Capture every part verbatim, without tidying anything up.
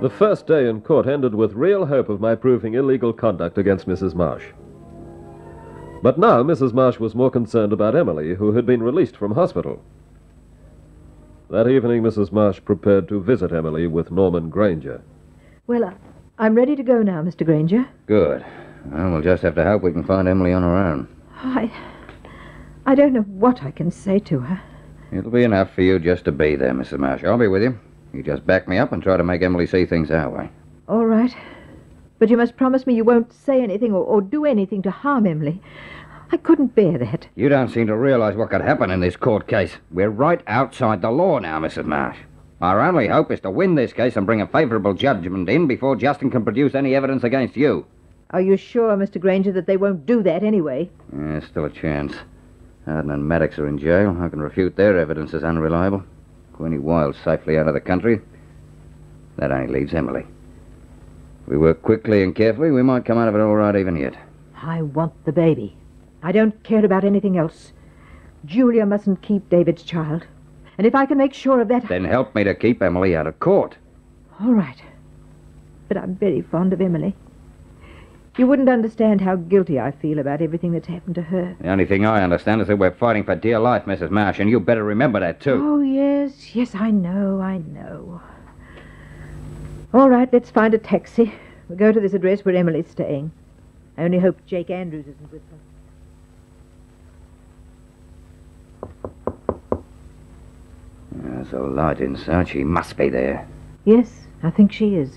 The first day in court ended with real hope of my proving illegal conduct against Missus Marsh. But now Missus Marsh was more concerned about Emily, who had been released from hospital. That evening, Missus Marsh prepared to visit Emily with Norman Granger. Well, uh, I'm ready to go now, Mister Granger. Good. Well, we'll just have to hope we can find Emily on her own. I... I don't know what I can say to her. It'll be enough for you just to be there, Missus Marsh. I'll be with you. You just back me up and try to make Emily see things our way. All right. But you must promise me you won't say anything or, or do anything to harm Emily. I couldn't bear that. You don't seem to realize what could happen in this court case. We're right outside the law now, Missus Marsh. Our only hope is to win this case and bring a favourable judgment in before Justin can produce any evidence against you. Are you sure, Mister Granger, that they won't do that anyway? Yeah, there's still a chance. Arden and Maddox are in jail. I can refute their evidence as unreliable. Queenie Wilde's safely out of the country. That only leaves Emily. If we work quickly and carefully, we might come out of it all right even yet. I want the baby. I don't care about anything else. Julia mustn't keep David's child. And if I can make sure of that... Then help me to keep Emily out of court. All right. But I'm very fond of Emily. You wouldn't understand how guilty I feel about everything that's happened to her. The only thing I understand is that we're fighting for dear life, Missus Marsh, and you better remember that, too. Oh, yes, yes, I know, I know. All right, let's find a taxi. We'll go to this address where Emily's staying. I only hope Jake Andrews isn't with her. There's a light inside. She must be there. Yes, I think she is.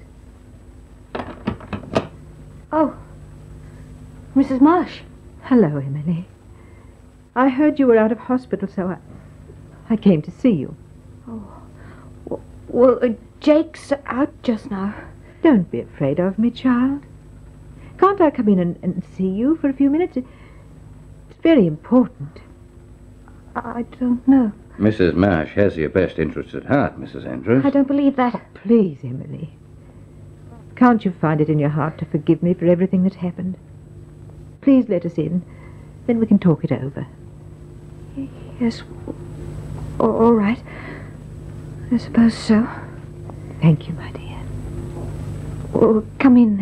Oh, Missus Marsh. Hello, Emily. I heard you were out of hospital, so I, I came to see you. Oh, w- well, uh, Jake's out just now. Don't be afraid of me, child. Can't I come in and, and see you for a few minutes? It's very important. I don't know. Missus Marsh has your best interests at heart, Missus Andrews. I don't believe that. Oh, please, Emily. Can't you find it in your heart to forgive me for everything that happened? Please let us in. Then we can talk it over. Yes. All, all right. I suppose so. Thank you, my dear. Well, come in,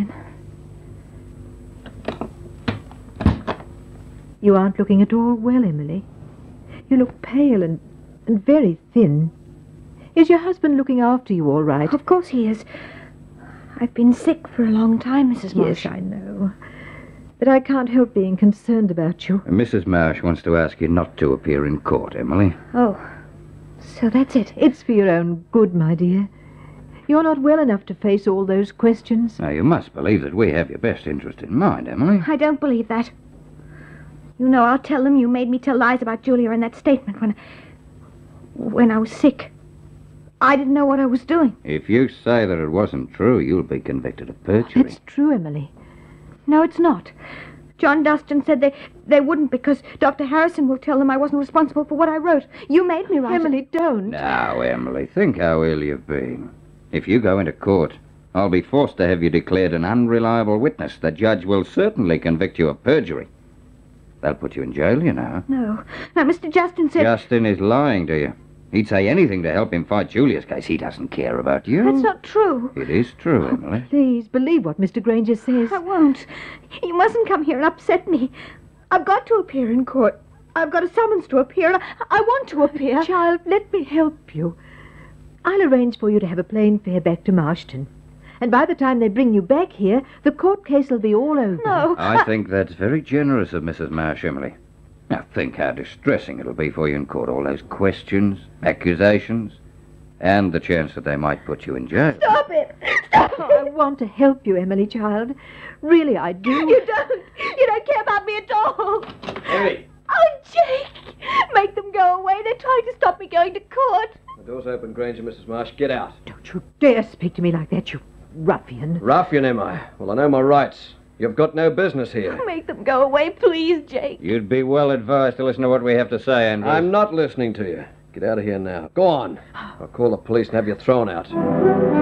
then. You aren't looking at all well, Emily. You look pale and, and very thin. Is your husband looking after you all right? Of course he is. I've been sick for a long time, Missus Marsh. Yes, I know. But I can't help being concerned about you. Missus Marsh wants to ask you not to appear in court, Emily. Oh, so that's it. It's for your own good, my dear. You're not well enough to face all those questions. Now, you must believe that we have your best interest in mind, Emily. I don't believe that. You know, I'll tell them you made me tell lies about Julia in that statement when... when I was sick. I didn't know what I was doing. If you say that it wasn't true, you'll be convicted of perjury. It's true, Emily. No, it's not. John Dustin said they, they wouldn't because Doctor Harrison will tell them I wasn't responsible for what I wrote. You made me write Emily, it. don't. Now, Emily, think how ill you've been. If you go into court, I'll be forced to have you declared an unreliable witness. The judge will certainly convict you of perjury. They'll put you in jail, you know. No. Now, Mister Justin said... Justin is lying to you. He'd say anything to help him fight Julia's case. He doesn't care about you. That's not true. It is true, Emily. Please, believe what Mister Granger says. I won't. You mustn't come here and upset me. I've got to appear in court. I've got a summons to appear, and I, I want to appear. Child, let me help you. I'll arrange for you to have a plane fare back to Marston. And by the time they bring you back here, the court case will be all over. No. I, I think that's very generous of Missus Marsh, Emily. Now, think how distressing it'll be for you in court. All those questions, accusations, and the chance that they might put you in jail. Stop it! Stop Oh, it! I want to help you, Emily, child. Really, I do. You don't. You don't care about me at all. Emily! Oh, Jake! Make them go away. They're trying to stop me going to court. The door's open, Granger, Missus Marsh. Get out. Don't you dare speak to me like that, you ruffian. Ruffian, am I? Well, I know my rights. You've got no business here. Make them go away, please, Jake. You'd be well advised to listen to what we have to say, Andrews. I'm not listening to you. Get out of here now. Go on. I'll call the police and have you thrown out.